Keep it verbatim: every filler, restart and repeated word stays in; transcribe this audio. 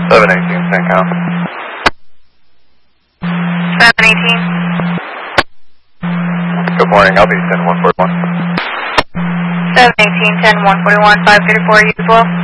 seven eighteen, ten count. seven eighteen. Good morning, I'll be ten one forty-one. seven eighteen, ten one forty-one, five thirty-four, use well.